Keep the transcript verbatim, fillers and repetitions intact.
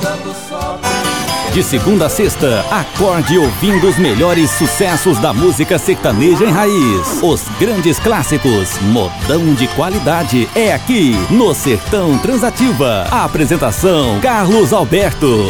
De segunda a sexta, acorde ouvindo os melhores sucessos da música sertaneja em raiz. Os grandes clássicos, modão de qualidade, é aqui no Sertão Transativa. A apresentação, Carlos Alberto.